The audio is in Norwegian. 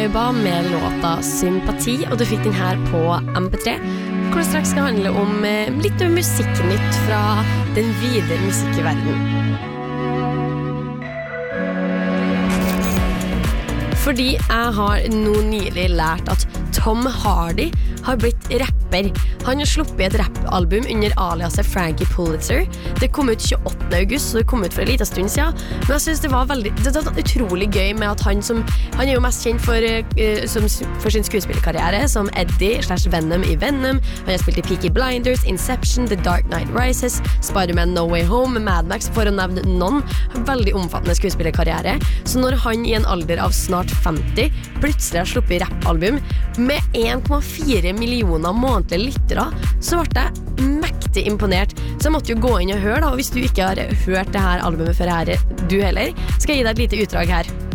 Auba med låta Sympati, og du fikk den her på MP3. Hvor det straks skal handle om litt musikknytt fra den videre musikkverdenen. Fordi jeg har nå nylig lært at Tom Hardy har blitt rapper. Han har sluppet et rappalbum under aliaset Frankie Pulitzer. Det kom ut 28. august, så det kom ut for en liten stund siden. Men jeg synes det var utrolig gøy med at han er jo mest kjent for sin skuespillerkarriere som Eddie / Venom i Venom. Han har spilt i Peaky Blinders, Inception, The Dark Knight Rises, Spider-Man No Way Home, Mad Max, for å nevne noen. Veldig omfattende skuespillerkarriere. Så når han i en alder av snart 50 plutselig har sluppet rappalbum med 1,4 millioner månedlige lyttere, så ble jeg mektig imponert. Så jeg måtte jo gå inn og høre da, og hvis du ikke har hørt det her albumet før her, du heller, skal jeg gi deg et lite utdrag her.